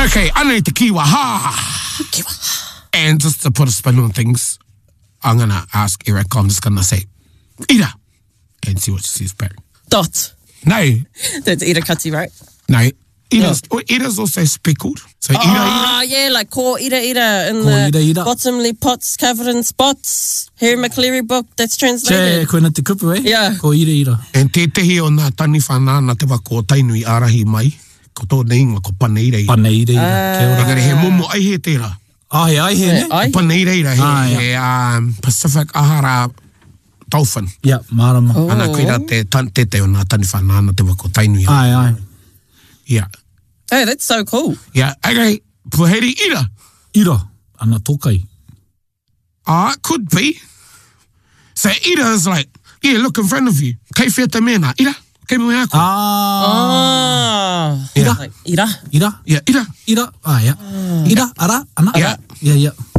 Okay, ana te kiwa ha. And just to put a spin on things, I'm going to ask Erica, I'm just going to say, ira, and see what she says back. Dot. No. That's ira kati, right? No. Ira's also speckled. So ira. Yeah, like ko ira in Ko the ira. bottomly pots covered in spots. Harry McCleary book that's translated. Koina te kupu, eh? Yeah. Ko ira. And te tehi o nā tani whanana te wako tainui arahi mai, ko tō neinga ko paneira ira. Paneira ira. Kia ora. Engari he momo ai he tērā. Ai he, ne? Ai. Paneira ira he Pacific Ahara dolphin. Yeah, marama. Ana koira te te o nā tani whanana te wako tainui. Ai. Yeah. Hey, that's so cool. Yeah, okay. Puheri ira. Ira. Ana tōkai. Could be. So ira is like, yeah, look in front of you. Kei whea te mena. Ira. Kei mui ako. Ira. Ira. Yeah, ira. Ira. Yeah. Ira. Ara. Ana. Yeah. Yeah.